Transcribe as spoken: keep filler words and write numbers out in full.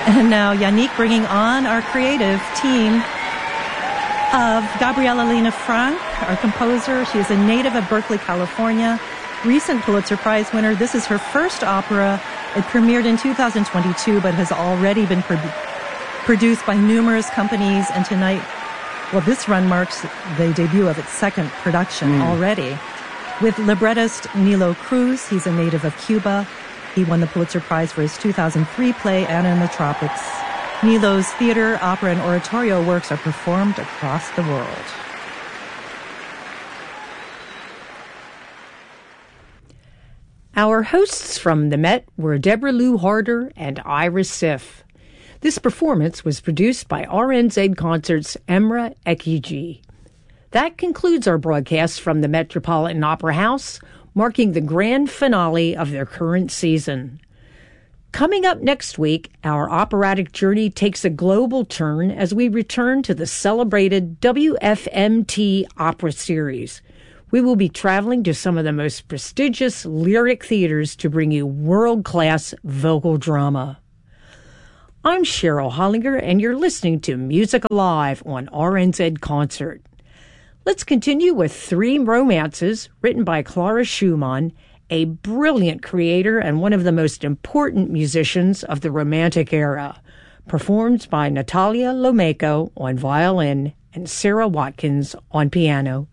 And now Yannick bringing on our creative team of Gabriela Lena Frank, our composer. She is a native of Berkeley, California, recent Pulitzer Prize winner. This is her first opera. It premiered in two thousand twenty-two, but has already been pro- produced by numerous companies. And tonight, well, this run marks the debut of its second production mm. already. With librettist Nilo Cruz, he's a native of Cuba. He won the Pulitzer Prize for his two thousand three play, Anna in the Tropics. Nilo's theater, opera, and oratorio works are performed across the world. Our hosts from the Met were Deborah Lou Harder and Iris Sif. This performance was produced by R N Z Concerts' Emra Ekiji. That concludes our broadcast from the Metropolitan Opera House, marking the grand finale of their current season. Coming up next week, our operatic journey takes a global turn as we return to the celebrated W F M T Opera Series. We will be traveling to some of the most prestigious lyric theaters to bring you world-class vocal drama. I'm Cheryl Hollinger, and you're listening to Music Alive on R N Z Concert. Let's continue with Three Romances, written by Clara Schumann, a brilliant creator and one of the most important musicians of the Romantic era, performed by Natalia Lomeko on violin and Sarah Watkins on piano.